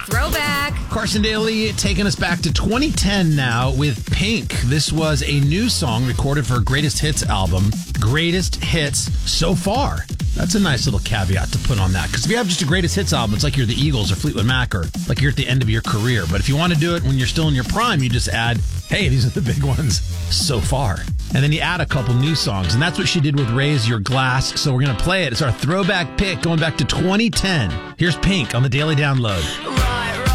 Throwback. Carson Daly taking us back to 2010 now with Pink. This was a new song recorded for her Greatest Hits album. Greatest Hits so far. That's a nice little caveat to put on that. Because if you have just a Greatest Hits album, it's like you're the Eagles or Fleetwood Mac or like you're at the end of your career. But if you want to do it when you're still in your prime, you just add, hey, these are the big ones so far. And then you add a couple new songs. And that's what she did with Raise Your Glass. So we're going to play it. It's our throwback pick going back to 2010. Here's Pink on the Daily Download.